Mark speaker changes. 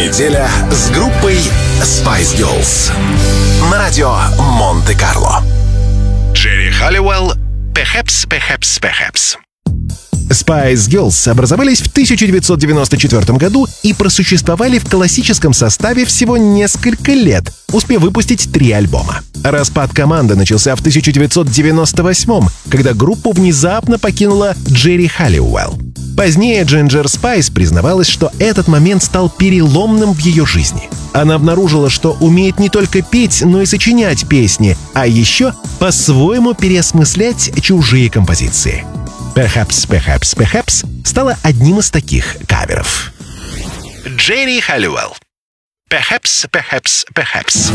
Speaker 1: Неделя с группой Spice Girls на радио Монте-Карло. Джерри Халлиуэлл, Perhaps.
Speaker 2: Spice Girls образовались в 1994 году и просуществовали в классическом составе всего несколько лет, успев выпустить 3 альбома. Распад команды начался в 1998, когда группу внезапно покинула Джерри Халлиуэлл. Позднее Джинджер Спайс признавалась, что этот момент стал переломным в ее жизни. Она обнаружила, что умеет не только петь, но и сочинять песни, а еще по-своему переосмыслять чужие композиции. Perhaps стала одним из таких каверов.
Speaker 1: Джерри Халлиуэлл. Perhaps.